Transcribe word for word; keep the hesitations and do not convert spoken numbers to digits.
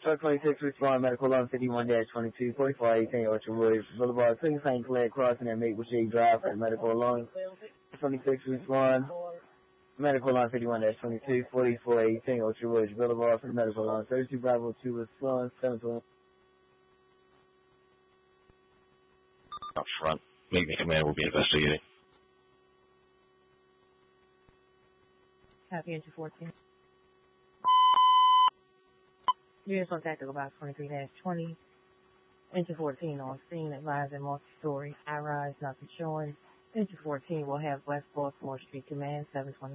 Truck twenty-six, respond medical line fifty-one twenty-two, forty-four eighteen Orchard Woods Boulevard, Clean Saint Clair Crossing and Maple Shade Drive for medical line twenty-six, respond medical line fifty-one twenty-two, forty-four eighteen Orchard Woods Boulevard for medical line thirty-two Bravo two, respond seven twenty. Up front, Navy Command will be investigating. Copy, Engine fourteen. Units on tactical box twenty-three twenty. Engine fourteen on scene, advising multi-story high-rise, nothing showing. Engine fourteen will have West Baltimore Street Command seven twenty.